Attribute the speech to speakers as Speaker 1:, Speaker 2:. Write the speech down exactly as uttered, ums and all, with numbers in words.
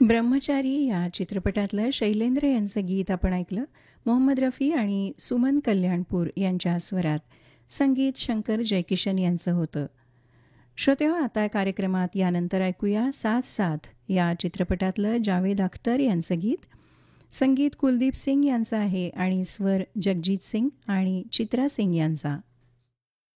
Speaker 1: ब्रह्मचारी या चित्रपटातलं शैलेंद्र यांचं गीत आपण ऐकलं. मोहम्मद रफी आणि सुमन कल्याणपूर यांच्या स्वरात. संगीत शंकर जयकिशन यांचं होतं. श्रोतेहो, आता कार्यक्रमात यानंतर ऐकूया साथ साथ या चित्रपटातलं जावेद अख्तर यांचं गीत. संगीत कुलदीप सिंग यांचं आहे आणि स्वर जगजीत सिंग आणि चित्रा सिंग यांचा.